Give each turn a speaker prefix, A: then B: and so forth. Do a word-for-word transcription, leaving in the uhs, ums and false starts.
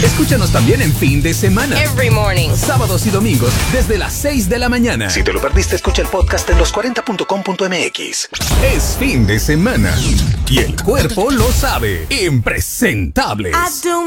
A: Escúchanos también en fin de semana.
B: Every morning.
A: Sábados y domingos desde las seis de la mañana. Si te lo perdiste, escucha el podcast en los cuarenta punto com punto m x. Es fin de semana y el cuerpo lo sabe. Impresentables.